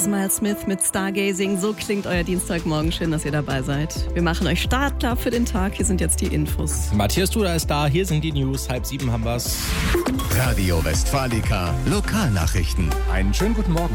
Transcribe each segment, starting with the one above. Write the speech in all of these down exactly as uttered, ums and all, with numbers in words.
Smile Smith mit Stargazing. So klingt euer Dienstagmorgen. Schön, dass ihr dabei seid. Wir machen euch startklar für den Tag. Hier sind jetzt die Infos. Matthias Duda ist da. Hier sind die News. Halb sieben haben wir's. Radio Westfalica. Lokalnachrichten. Einen schönen guten Morgen.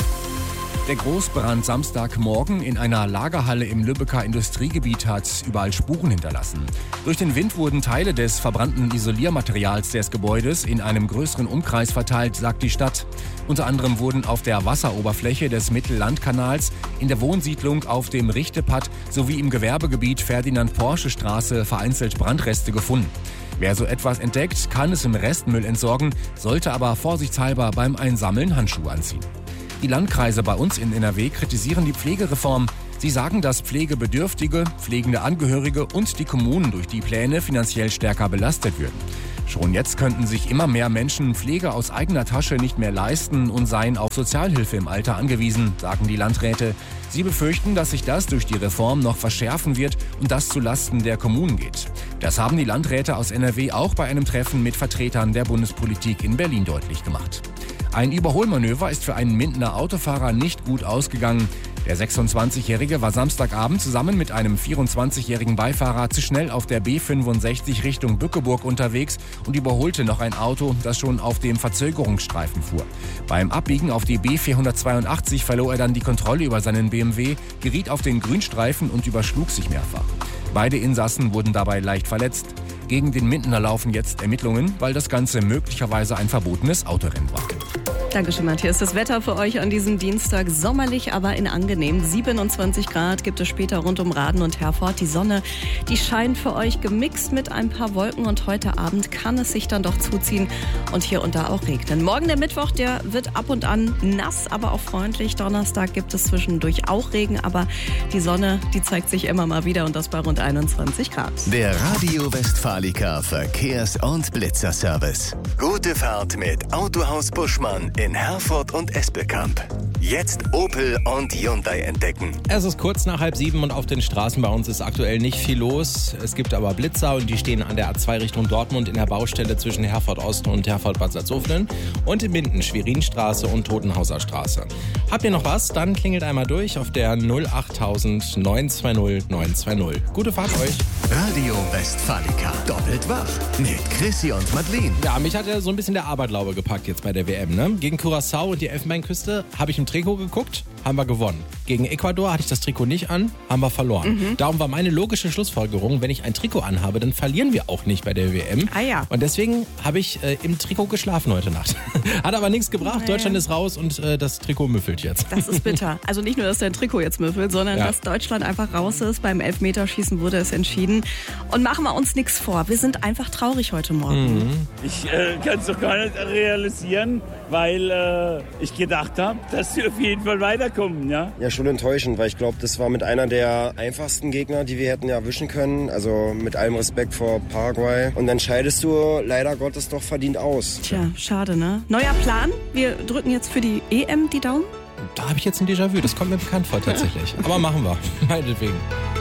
Der Großbrand Samstagmorgen in einer Lagerhalle im Lübecker Industriegebiet hat überall Spuren hinterlassen. Durch den Wind wurden Teile des verbrannten Isoliermaterials des Gebäudes in einem größeren Umkreis verteilt, sagt die Stadt. Unter anderem wurden auf der Wasseroberfläche des Mittellandkanals, in der Wohnsiedlung auf dem Richtepatt sowie im Gewerbegebiet Ferdinand-Porsche-Straße vereinzelt Brandreste gefunden. Wer so etwas entdeckt, kann es im Restmüll entsorgen, sollte aber vorsichtshalber beim Einsammeln Handschuhe anziehen. Die Landkreise bei uns in N R W kritisieren die Pflegereform. Sie sagen, dass Pflegebedürftige, pflegende Angehörige und die Kommunen durch die Pläne finanziell stärker belastet würden. Schon jetzt könnten sich immer mehr Menschen Pflege aus eigener Tasche nicht mehr leisten und seien auf Sozialhilfe im Alter angewiesen, sagen die Landräte. Sie befürchten, dass sich das durch die Reform noch verschärfen wird und das zulasten der Kommunen geht. Das haben die Landräte aus N R W auch bei einem Treffen mit Vertretern der Bundespolitik in Berlin deutlich gemacht. Ein Überholmanöver ist für einen Mindener Autofahrer nicht gut ausgegangen. Der sechsundzwanzigjährige war Samstagabend zusammen mit einem vierundzwanzigjährigen Beifahrer zu schnell auf der B fünfundsechzig Richtung Bückeburg unterwegs und überholte noch ein Auto, das schon auf dem Verzögerungsstreifen fuhr. Beim Abbiegen auf die B vierhundertzweiundachtzig verlor er dann die Kontrolle über seinen B M W, geriet auf den Grünstreifen und überschlug sich mehrfach. Beide Insassen wurden dabei leicht verletzt. Gegen den Mindener laufen jetzt Ermittlungen, weil das Ganze möglicherweise ein verbotenes Autorennen war. Dankeschön, Matthias. Das Wetter für euch an diesem Dienstag sommerlich, aber in angenehm. siebenundzwanzig Grad gibt es später rund um Raden und Herford. Die Sonne, die scheint für euch gemixt mit ein paar Wolken und heute Abend kann es sich dann doch zuziehen und hier und da auch regnen. Morgen der Mittwoch, der wird ab und an nass, aber auch freundlich. Donnerstag gibt es zwischendurch auch Regen, aber die Sonne, die zeigt sich immer mal wieder und das bei rund einundzwanzig Grad. Der Radio Westfalica Verkehrs- und Blitzerservice. Gute Fahrt mit Autohaus Buschmann in Herford und Espelkamp. Jetzt Opel und Hyundai entdecken. Es ist kurz nach halb sieben und auf den Straßen bei uns ist aktuell nicht viel los. Es gibt aber Blitzer und die stehen an der A zwei Richtung Dortmund in der Baustelle zwischen Herford Ost und Herford Bad Salzuflen und in Minden Schwerinstraße und Totenhauser Straße. Habt ihr noch was? Dann klingelt einmal durch auf der null achttausend neunhundertzweißig neunhundertzweißig. Gute Fahrt euch. Radio Westfalica. Doppelt wach mit Chrissy und Madeleine. Ja, mich hat ja so ein bisschen der Aberglaube gepackt jetzt bei der W M. Ne? Gegen Curaçao und die Elfenbeinküste habe ich im Trikot geguckt, haben wir gewonnen. Gegen Ecuador hatte ich das Trikot nicht an, haben wir verloren. Mhm. Darum war meine logische Schlussfolgerung, wenn ich ein Trikot anhabe, dann verlieren wir auch nicht bei der W M. Ah ja. Und deswegen habe ich äh, im Trikot geschlafen heute Nacht. Hat aber nichts gebracht, naja. Deutschland ist raus und äh, das Trikot müffelt jetzt. Das ist bitter. Also nicht nur, dass dein Trikot jetzt müffelt, sondern ja. dass Deutschland einfach raus ist. Beim Elfmeterschießen wurde es entschieden. Und machen wir uns nichts vor, wir sind einfach traurig heute Morgen. Mhm. Ich äh, kann es doch gar nicht realisieren, weil äh, ich gedacht habe, dass sie auf jeden Fall weiterkommen. Ja, ja schon enttäuschend, weil ich glaube, das war mit einer der einfachsten Gegner, die wir hätten erwischen können. Also mit allem Respekt vor Paraguay. Und dann scheidest du leider Gottes doch verdient aus. Tja, schade, ne? Neuer Plan, wir drücken jetzt für die E M die Daumen. Da habe ich jetzt ein Déjà-vu, das kommt mir bekannt vor tatsächlich. Aber machen wir, meinetwegen.